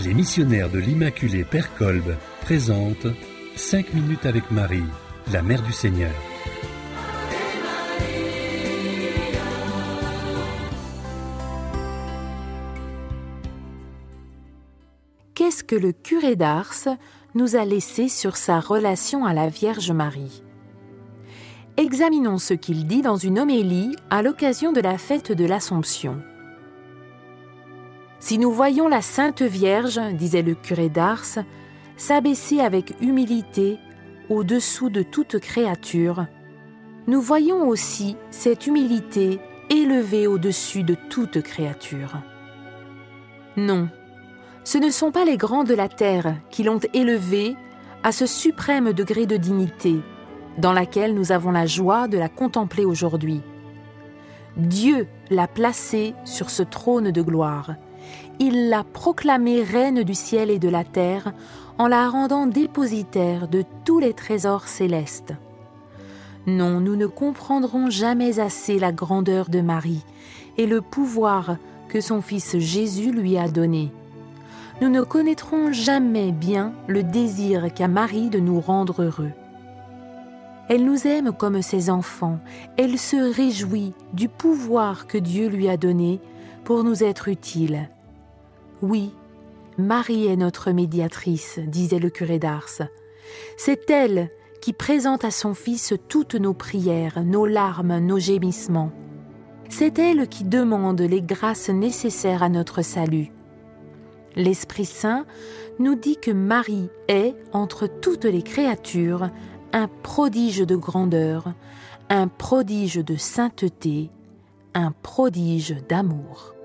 Les missionnaires de l'Immaculée Père Kolb présentent 5 minutes avec Marie, la Mère du Seigneur. Qu'est-ce que le curé d'Ars nous a laissé sur sa relation à la Vierge Marie ? Examinons ce qu'il dit dans une homélie à l'occasion de la fête de l'Assomption. Si nous voyons la Sainte Vierge, disait le curé d'Ars, s'abaisser avec humilité au-dessous de toute créature, nous voyons aussi cette humilité élevée au-dessus de toute créature. Non, ce ne sont pas les grands de la terre qui l'ont élevée à ce suprême degré de dignité dans laquelle nous avons la joie de la contempler aujourd'hui. Dieu l'a placée sur ce trône de gloire. Il l'a proclamée reine du ciel et de la terre en la rendant dépositaire de tous les trésors célestes. Non, nous ne comprendrons jamais assez la grandeur de Marie et le pouvoir que son Fils Jésus lui a donné. Nous ne connaîtrons jamais bien le désir qu'a Marie de nous rendre heureux. Elle nous aime comme ses enfants, elle se réjouit du pouvoir que Dieu lui a donné pour nous être utiles. Oui, Marie est notre médiatrice, disait le curé d'Ars. C'est elle qui présente à son Fils toutes nos prières, nos larmes, nos gémissements. C'est elle qui demande les grâces nécessaires à notre salut. L'Esprit Saint nous dit que Marie est, entre toutes les créatures, un prodige de grandeur, un prodige de sainteté, un prodige d'amour.